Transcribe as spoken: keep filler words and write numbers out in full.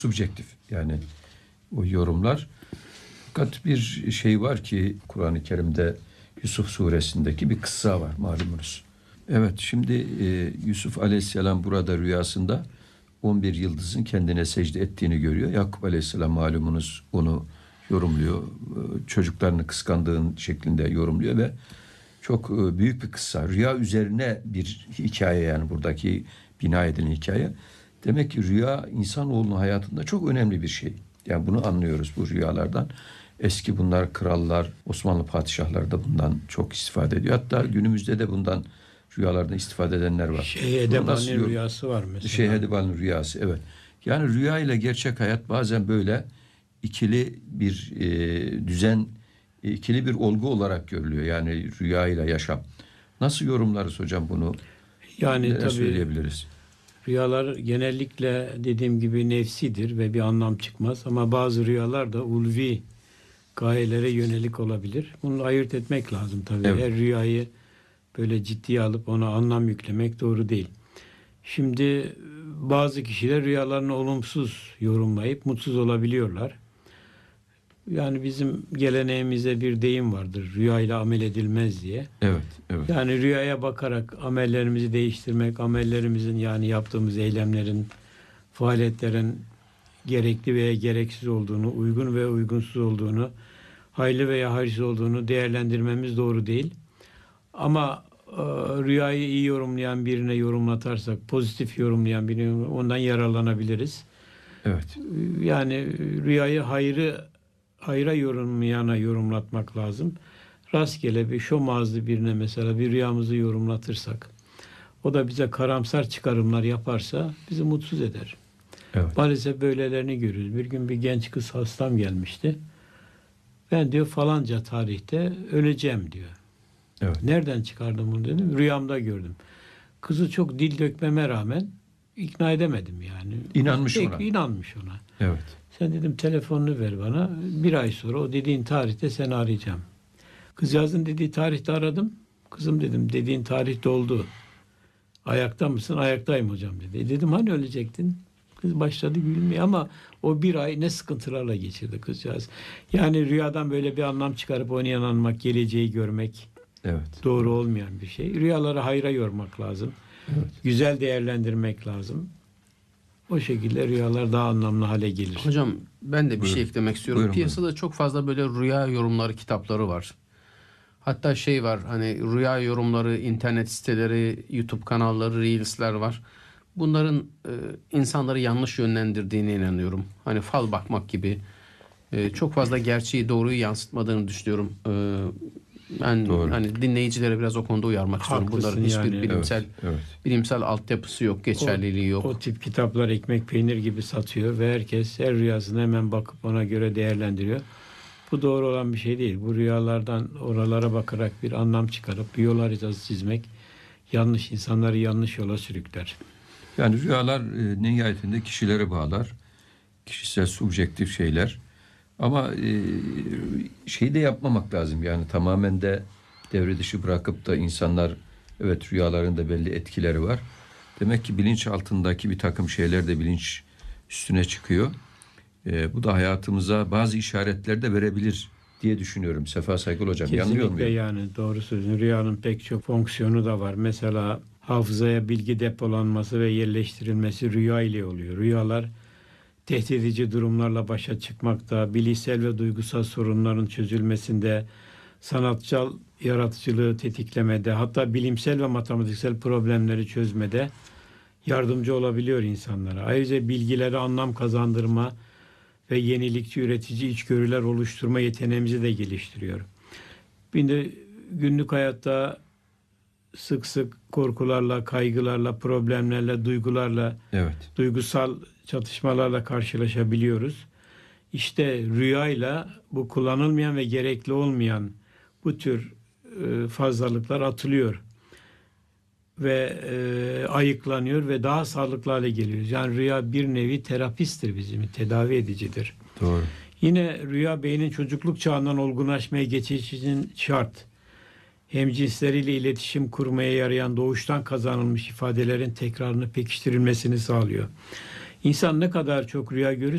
subjektif yani o yorumlar. Fakat bir şey var ki Kur'an-ı Kerim'de Yusuf suresindeki bir kıssa var malumunuz. Evet, şimdi e, Yusuf Aleyhisselam burada rüyasında on bir yıldızın kendine secde ettiğini görüyor. Yakup Aleyhisselam malumunuz onu yorumluyor. E, çocuklarını kıskandığın şeklinde yorumluyor ve çok e, büyük bir kıssa. Rüya üzerine bir hikaye, yani buradaki bina edilen hikaye. Demek ki rüya insanoğlunun hayatında çok önemli bir şey. Yani bunu anlıyoruz bu rüyalardan. Eski bunlar krallar, Osmanlı padişahları da bundan çok istifade ediyor. Hatta günümüzde de bundan rüyalardan istifade edenler var. Şeyh Edebali'nin rüyası var mesela. Şeyh Edebali'nin rüyası, evet. Yani rüya ile gerçek hayat bazen böyle ikili bir e, düzen, e, ikili bir olgu olarak görülüyor. Yani rüya ile yaşam. Nasıl yorumlarız hocam bunu? Yani Neler tabii söyleyebiliriz? rüyalar genellikle dediğim gibi nefsidir ve bir anlam çıkmaz. Ama bazı rüyalar da ulvi gayelere yönelik olabilir. Bunu ayırt etmek lazım tabii. Evet. Her rüyayı böyle ciddiye alıp ona anlam yüklemek doğru değil. Şimdi bazı kişiler rüyalarını olumsuz yorumlayıp mutsuz olabiliyorlar. Yani bizim geleneğimizde bir deyim vardır. Rüyayla amel edilmez diye. Evet, evet. Yani rüyaya bakarak amellerimizi değiştirmek, amellerimizin yani yaptığımız eylemlerin, faaliyetlerin gerekli veya gereksiz olduğunu, uygun veya uygunsuz olduğunu, hayırlı veya hayırsız olduğunu değerlendirmemiz doğru değil. Ama e, rüyayı iyi yorumlayan birine yorumlatarsak, pozitif yorumlayan birine ondan yararlanabiliriz. Evet. Yani rüyayı hayrı hayra yorumlayana yorumlatmak lazım. Rastgele bir şomazlı birine mesela bir rüyamızı yorumlatırsak, o da bize karamsar çıkarımlar yaparsa bizi mutsuz eder. Evet. Maalesef böylelerini görüyoruz. Bir gün bir genç kız hastam gelmişti. Ben diyor falanca tarihte öleceğim diyor. Evet. Nereden çıkardım bunu dedim. Rüyamda gördüm. Kızı çok dil dökmeme rağmen ikna edemedim yani. İnanmış Peki, ona. inanmış ona. Evet. Sen dedim telefonunu ver bana. Bir ay sonra o dediğin tarihte seni arayacağım. Kızcağızın dediği tarihte aradım. Kızım dedim dediğin tarihte oldu. Ayakta mısın? Ayaktayım hocam dedi. E dedim hani ölecektin? Kız başladı gülmeye ama o bir ay ne sıkıntılarla geçirdi kızcağız. Yani rüyadan böyle bir anlam çıkarıp ona inanmak, geleceği görmek Evet. doğru olmayan bir şey. Rüyaları hayra yormak lazım. Evet. Güzel değerlendirmek lazım. O şekilde rüyalar daha anlamlı hale gelir. Hocam ben de bir Buyurun. şey eklemek istiyorum. Buyurun, Piyasada buyurun. çok fazla böyle rüya yorumları kitapları var. Hatta şey var, hani rüya yorumları, internet siteleri, YouTube kanalları, Reels'ler var. Bunların e, insanları yanlış yönlendirdiğine inanıyorum. Hani fal bakmak gibi e, çok fazla gerçeği, doğruyu yansıtmadığını düşünüyorum. E, ben Doğru. hani dinleyicilere biraz o konuda uyarmak istiyorum. Haklısın Bunların hiçbir yani. bilimsel Evet, evet. bilimsel altyapısı yok, geçerliliği yok. O tip kitaplar ekmek peynir gibi satıyor ve herkes her rüyasına hemen bakıp ona göre değerlendiriyor. Bu doğru olan bir şey değil. Bu rüyalardan oralara bakarak bir anlam çıkarıp bir yol haritası çizmek yanlış insanları yanlış yola sürükler. Yani rüyalar e, nihayetinde kişilere bağlar. Kişisel, subjektif şeyler. Ama e, şeyi de yapmamak lazım. Yani tamamen de devre dışı bırakıp da insanlar, evet rüyalarında belli etkileri var. Demek ki bilinç altındaki bir takım şeyler de bilinç üstüne çıkıyor. E, bu da hayatımıza bazı işaretler de verebilir diye düşünüyorum. Sefa Saygıl hocam, yanılıyor Kesinlikle muyum? yani doğru sözün. Rüyanın pek çok fonksiyonu da var. Mesela hafızaya bilgi depolanması ve yerleştirilmesi rüya ile oluyor. Rüyalar tehdit edici durumlarla başa çıkmakta, bilişsel ve duygusal sorunların çözülmesinde, sanatsal yaratıcılığı tetiklemede, hatta bilimsel ve matematiksel problemleri çözmede yardımcı olabiliyor insanlara. Ayrıca bilgilere anlam kazandırma ve yenilikçi, üretici içgörüler oluşturma yeteneğimizi de geliştiriyor. Bir de günlük hayatta sık sık korkularla, kaygılarla, problemlerle, duygularla, Evet. duygusal çatışmalarla karşılaşabiliyoruz. İşte rüyayla bu kullanılmayan ve gerekli olmayan bu tür e, fazlalıklar atılıyor ve e, ayıklanıyor ve daha sağlıklı hale geliyoruz. Yani rüya bir nevi terapisttir bizim, tedavi edicidir. Doğru. Yine rüya beynin çocukluk çağından olgunlaşmaya geçiş için şart. Hemcinsleriyle iletişim kurmaya yarayan doğuştan kazanılmış ifadelerin tekrarını pekiştirilmesini sağlıyor. İnsan ne kadar çok rüya görürse